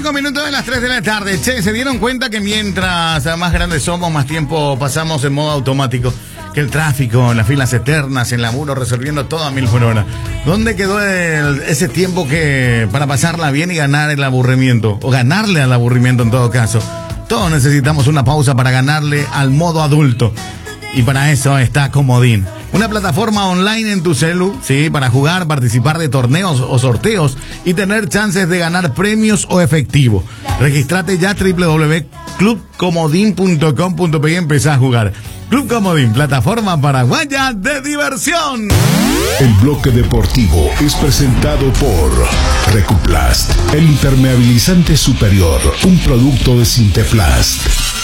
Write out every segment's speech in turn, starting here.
5 minutos de las 3 de la tarde. Che, ¿se dieron cuenta que mientras más grandes somos, más tiempo pasamos en modo automático? Que el tráfico, las filas eternas, el laburo, resolviendo todo a 1000 por hora. ¿Dónde quedó ese tiempo que para pasarla bien y ganar el aburrimiento? O ganarle al aburrimiento en todo caso. Todos necesitamos una pausa para ganarle al modo adulto. Y para eso está Comodín. Una plataforma online en tu celu, sí, para jugar, participar de torneos o sorteos y tener chances de ganar premios o efectivo. Registrate ya www.clubcomodin.com.pe y empezá a jugar. Club Comodín, plataforma paraguaya de diversión. El bloque deportivo es presentado por Recuplast, el impermeabilizante superior, un producto de Sinteplast.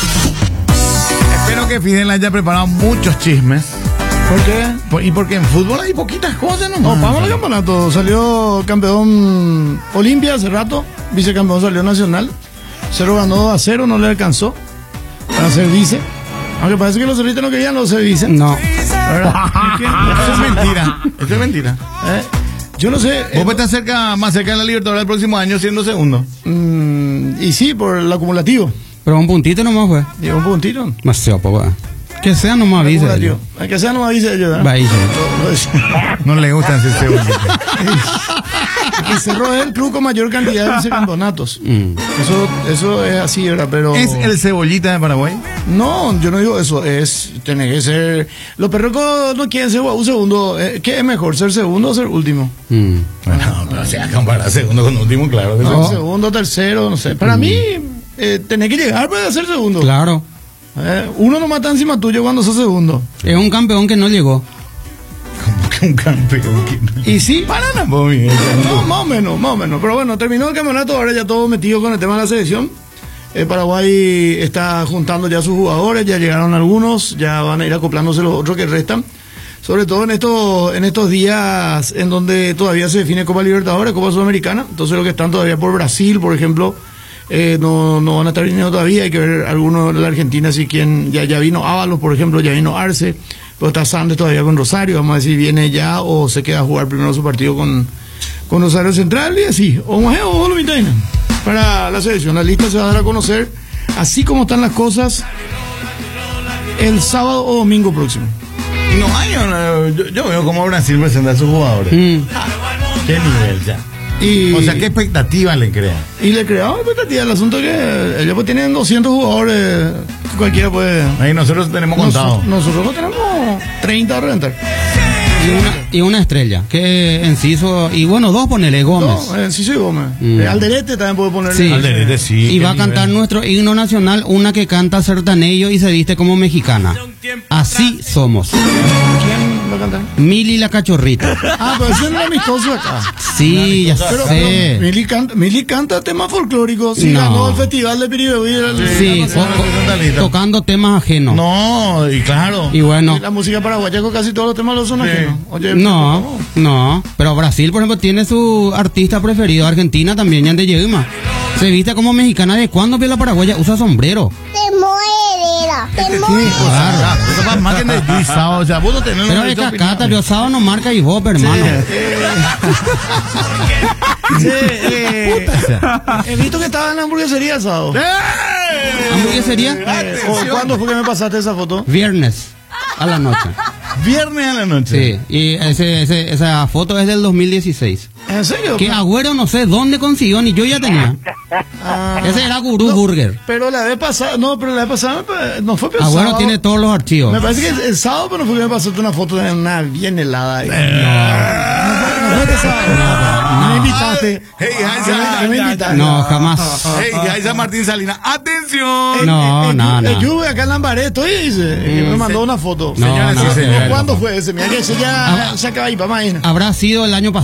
Espero que Fidel haya preparado muchos chismes. ¿Por qué? Y porque en fútbol hay poquitas cosas, ¿no? No, vamos al campeonato. Salió campeón Olimpia hace rato, vicecampeón salió Nacional. Cerro ganó 2-0, no le alcanzó para ser vice. Aunque parece que los cerritos no querían los ser vice. No. Eso es mentira. Eso es mentira. Yo no sé. Vos estás más cerca de la Libertadores el próximo año siendo segundo. Y sí, por el acumulativo. Pero un puntito nomás fue. Digo, un puntito. Demasiado, papá. Que sea nomás avise. Que sea nomás avise yo, ¿eh? No le gustan ese cebollita. Que Cerro es el club con mayor cantidad de vicecampeonatos. Eso es así, ¿verdad? Pero ¿es el cebollita de Paraguay? No, yo no digo eso. Tiene que ser. Los perrocos no quieren ser un segundo. ¿Qué es mejor, ser segundo o ser último? Bueno, pero si comparar segundo con último, claro. No, segundo, tercero, no sé. Para mí, tenés que llegar para ser segundo. Claro. Uno no mata encima tuyo cuando sos segundo. Es un campeón que no llegó. ¿Cómo que un campeón? Y sí, para más o menos. Pero bueno, terminó el campeonato, ahora ya todo metido con el tema de la selección. Paraguay está juntando ya sus jugadores, ya llegaron algunos, ya van a ir acoplándose los otros que restan. Sobre todo en estos días en donde todavía se define Copa Libertadores, Copa Sudamericana. Entonces los que están todavía por Brasil, por ejemplo, no van a estar viniendo todavía. Hay que ver algunos de la Argentina, así quien ya vino Ábalos, por ejemplo, ya vino Arce, pero está Sandes todavía con Rosario. Vamos a ver si viene ya o se queda a jugar primero su partido con Rosario Central y así. O lo para la selección. La lista se va a dar a conocer así como están las cosas el sábado o domingo próximo. Yo veo cómo Brasil presenta a sus jugadores. ¿Qué nivel ya? O sea, ¿qué expectativa le crea? Y le creamos expectativa. El asunto es que ellos pues tienen 200 jugadores. Cualquiera puede. Ahí nosotros tenemos contado. Nosotros no tenemos 30 a reventar. Y una estrella. Que Enciso. Y bueno, dos ponele Gómez. No, Enciso y Gómez. Alderete también puede ponerle. Sí. Alderete, sí. Y va a cantar nuestro himno nacional, una que canta Sertanejo y se viste como mexicana. Así somos. ¿Quién va a cantar? Mili la cachorrita. Pero ese no es amistoso acá. Sí, ya sé. Mili canta temas folclóricos. Sí, ganó el festival de Piribebuy. Sí, tocando temas ajenos. No, y claro. Y bueno. La música paraguaya con casi todos los temas son ajenos. Oye, no. Pero Brasil, por ejemplo, tiene su artista preferido. Argentina también, Yande Yeuma. Se viste como mexicana. ¿De cuándo ve la paraguaya? Usa sombrero. O sea, vos no tenés. Pero es que acá Tabiosado no marca y vos, hermano. He visto que estaba en la hamburguesería el sábado. ¿Hamburguesería? ¿Cuándo fue que me pasaste esa foto? Viernes a la noche. Viernes a la noche. Sí, y esa foto es del 2016. ¿En serio? Que Agüero no sé dónde consiguió, ni yo ya tenía. Ese era Gurú Burger. Pero la vez pasada, no fue pensado. Agüero tiene todos los archivos. Me parece que el sábado, pero no fue que me pasaste una foto de una bien helada ahí. No fue pesado. No me invitaste. No, jamás. Hey, Martín Salinas, atención. No. Yo acá en Lambaré estoy, dice. Que me mandó una foto. No, ¿Cuándo fue ese? Mira que ese ya se acaba ahí para mañana. Habrá sido el año pasado.